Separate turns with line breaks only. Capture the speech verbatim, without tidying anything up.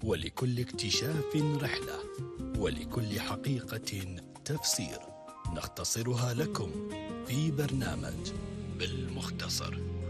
ولكل اكتشاف رحلة، ولكل حقيقة تفسير، نختصرها لكم في برنامج بالمختصر.